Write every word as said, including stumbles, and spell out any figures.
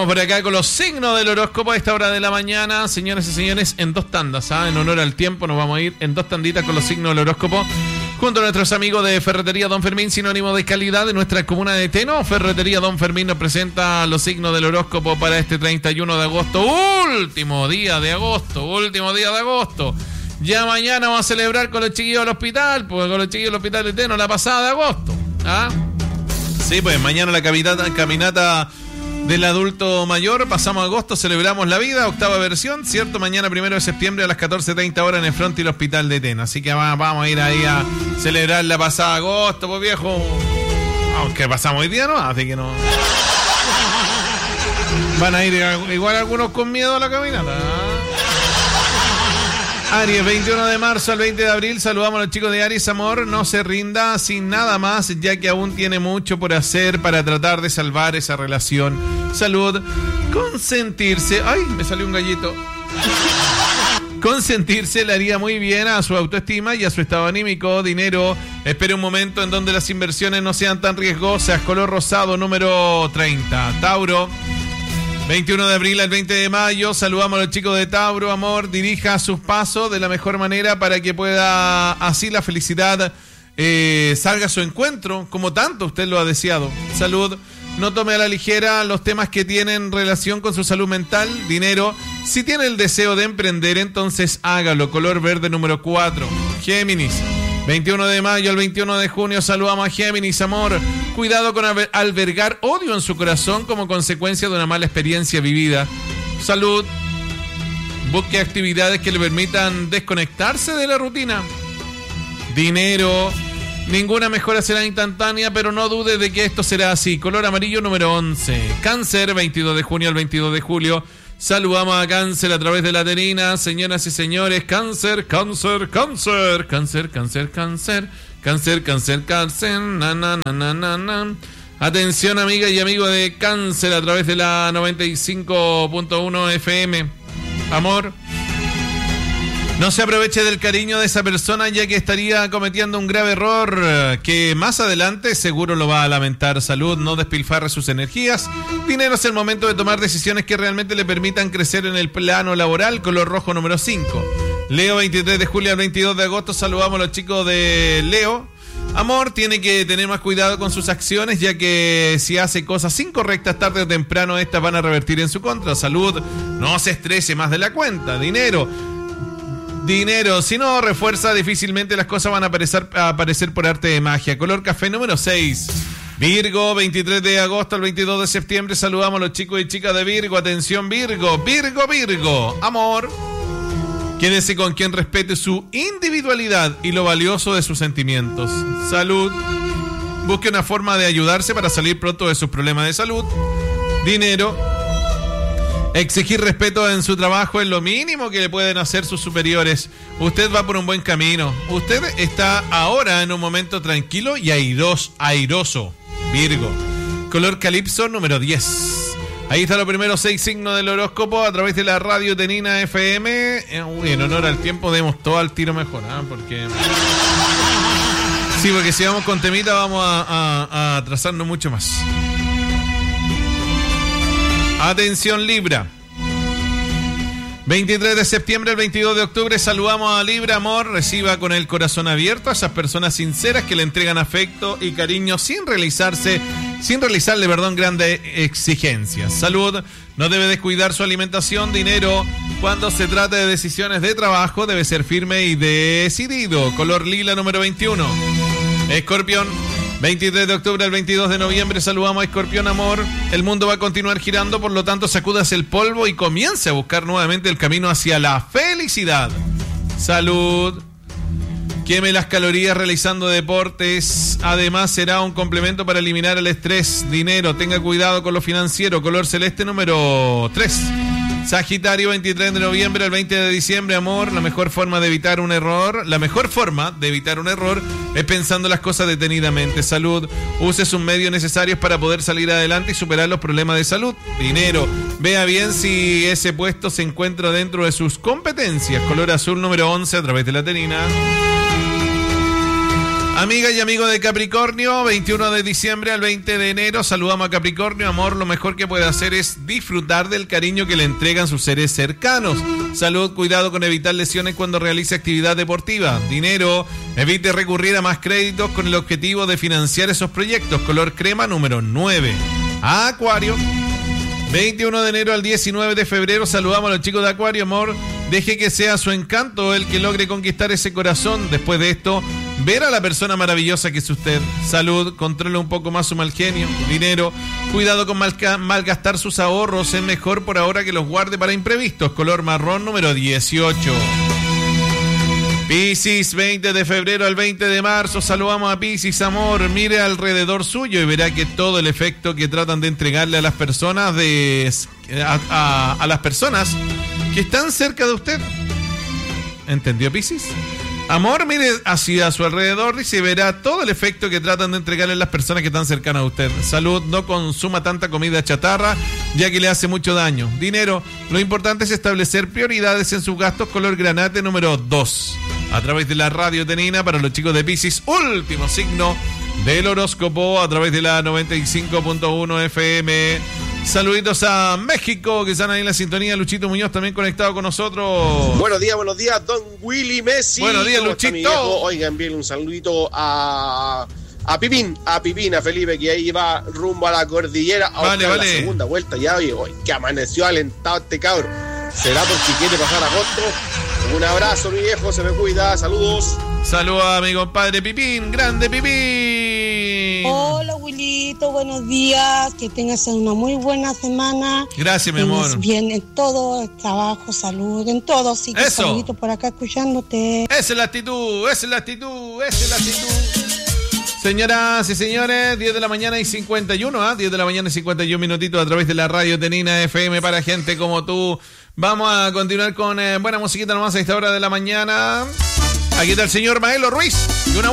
Estamos por acá con los signos del horóscopo a esta hora de la mañana, señoras y señores, en dos tandas, ¿ah? En honor al tiempo nos vamos a ir en dos tanditas con los signos del horóscopo, junto a nuestros amigos de Ferretería Don Fermín, sinónimo de calidad de nuestra comuna de Teno. Ferretería Don Fermín nos presenta los signos del horóscopo para este treinta y uno de agosto, último día de agosto, último día de agosto. Ya mañana vamos a celebrar con los chiquillos del hospital, porque con los chiquillos del hospital de Teno la pasada de agosto, ¿ah? Sí, pues mañana la caminata, caminata del adulto mayor, pasamos a agosto, celebramos la vida, octava versión, ¿cierto? Mañana primero de septiembre a las catorce treinta horas en el frente del hospital de Teno. Así que va, vamos a ir ahí a celebrar la pasada agosto, pues viejo. Aunque pasamos hoy día, ¿no? Así que no. Van a ir igual algunos con miedo a la caminata, ¿eh? Aries, veintiuno de marzo al veinte de abril, saludamos a los chicos de Aries. Amor, no se rinda sin nada más, ya que aún tiene mucho por hacer para tratar de salvar esa relación. Salud, consentirse. Ay, me salió un gallito. Consentirse le haría muy bien a su autoestima y a su estado anímico. Dinero, espere un momento en donde las inversiones no sean tan riesgosas. Color rosado, número treinta. Tauro, veintiuno de abril al veinte de mayo, saludamos a los chicos de Tauro. Amor, dirija sus pasos de la mejor manera para que pueda así la felicidad eh, salga a su encuentro, como tanto usted lo ha deseado. Salud, no tome a la ligera los temas que tienen relación con su salud mental. Dinero, si tiene el deseo de emprender, entonces hágalo. Color verde, número cuatro. Géminis, veintiuno de mayo al veintiuno de junio, saludamos a Géminis. Amor, cuidado con albergar odio en su corazón como consecuencia de una mala experiencia vivida. Salud, busque actividades que le permitan desconectarse de la rutina. Dinero, ninguna mejora será instantánea, pero no dude de que esto será así. Color amarillo, número once. Cáncer, veintidós de junio al veintidós de julio. Saludamos a Cáncer a través de la Terina. Señoras y señores, Cáncer, Cáncer, Cáncer, Cáncer, Cáncer, Cáncer, Cáncer, Cáncer, Cáncer, na, na, na, na, na, na. Atención, amiga y amigo de Cáncer a través de la noventa y cinco punto uno F M. Amor, no se aproveche del cariño de esa persona, ya que estaría cometiendo un grave error que más adelante seguro lo va a lamentar. Salud, no despilfarre sus energías. Dinero, es el momento de tomar decisiones que realmente le permitan crecer en el plano laboral. Color rojo, número cinco. Leo, veintitrés de julio al veintidós de agosto, saludamos a los chicos de Leo. Amor, tiene que tener más cuidado con sus acciones, ya que si hace cosas incorrectas tarde o temprano estas van a revertir en su contra. Salud, no se estrese más de la cuenta. Dinero, Dinero, si no refuerza, difícilmente las cosas van a aparecer, a aparecer por arte de magia. Color café, número seis. Virgo, veintitrés de agosto al veintidós de septiembre, saludamos a los chicos y chicas de Virgo. Atención, Virgo, Virgo, Virgo. Amor, quédese con quien respete su individualidad y lo valioso de sus sentimientos. Salud, busque una forma de ayudarse para salir pronto de sus problemas de salud. Dinero, exigir respeto en su trabajo es lo mínimo que le pueden hacer sus superiores. Usted va por un buen camino. Usted está ahora en un momento tranquilo y airos, airoso. Virgo. Color calipso, número diez. Ahí están los primeros seis signos del horóscopo a través de la radio Tenina F M. Uy, en honor al tiempo demos todo al tiro mejor, ¿eh? Porque... sí, porque si vamos con temita vamos a, a, a atrasarnos mucho más. Atención, Libra. veintitrés de septiembre al veintidós de octubre, saludamos a Libra. Amor, reciba con el corazón abierto a esas personas sinceras que le entregan afecto y cariño sin realizarse, sin realizarle, perdón, grandes exigencias. Salud, no debe descuidar su alimentación. Dinero, cuando se trata de decisiones de trabajo, debe ser firme y decidido. Color lila, número veintiuno. Escorpión, veintitrés de octubre al veintidós de noviembre, saludamos a Escorpión. Amor, el mundo va a continuar girando, por lo tanto sacúdase el polvo y comience a buscar nuevamente el camino hacia la felicidad. Salud, queme las calorías realizando deportes, además será un complemento para eliminar el estrés. Dinero, tenga cuidado con lo financiero. Color celeste, número tres. Sagitario, veintitrés de noviembre al veinte de diciembre. Amor, la mejor forma de evitar un error, la mejor forma de evitar un error es pensando las cosas detenidamente. Salud, use sus medios necesarios para poder salir adelante y superar los problemas de salud. Dinero, vea bien si ese puesto se encuentra dentro de sus competencias. Color azul, número once a través de la Tenina. Amiga y amigo de Capricornio, veintiuno de diciembre al veinte de enero, saludamos a Capricornio. Amor, lo mejor que puede hacer es disfrutar del cariño que le entregan sus seres cercanos. Salud, cuidado con evitar lesiones cuando realice actividad deportiva. Dinero, evite recurrir a más créditos con el objetivo de financiar esos proyectos. Color crema número nueve. Acuario, veintiuno de enero al diecinueve de febrero, saludamos a los chicos de Acuario. Amor, deje que sea su encanto el que logre conquistar ese corazón. Después de esto, ver a la persona maravillosa que es usted. Salud, controle un poco más su mal genio. Dinero, cuidado con malca- malgastar sus ahorros. Es mejor por ahora que los guarde para imprevistos. Color marrón número dieciocho. Piscis, veinte de febrero al veinte de marzo, saludamos a Piscis. Amor, mire alrededor suyo y verá que todo el efecto que tratan de entregarle a las personas de a, a, a las personas que están cerca de usted. ¿Entendió, Piscis? Amor, mire hacia su alrededor y se verá todo el efecto que tratan de entregarle a las personas que están cercanas a usted. Salud, no consuma tanta comida chatarra, ya que le hace mucho daño. Dinero, lo importante es establecer prioridades en sus gastos. Color granate número dos. A través de la radio Tenina para los chicos de Piscis, último signo del horóscopo a través de la noventa y cinco punto uno F M. Saluditos a México, que están ahí en la sintonía. Luchito Muñoz también conectado con nosotros. Buenos días, buenos días, don Willy Messi. Buenos días, Luchito. Oigan, envíenle un saludito a, a Pipín, a Pipín, a Felipe, que ahí va rumbo a la cordillera. A vale, vale. La segunda vuelta ya, oye, hoy que amaneció alentado este cabro. ¿Será porque quiere pasar a agosto? Un abrazo, mi viejo, se me cuida, saludos. Saludos a mi compadre Pipín, grande Pipín. Hola, Wilito, buenos días, que tengas una muy buena semana. Gracias, mi amor. Bien en todo, trabajo, salud, en todo, así que Eso. saludito por acá escuchándote. Esa es la actitud, esa es la actitud, esa es la actitud. Señoras y señores, diez de la mañana y cincuenta y uno, ¿ah? diez de la mañana y cincuenta y uno minutitos a través de la radio Tenina F M para gente como tú. Vamos a continuar con eh, buena musiquita nomás a esta hora de la mañana. Aquí está el señor Maelo Ruiz y una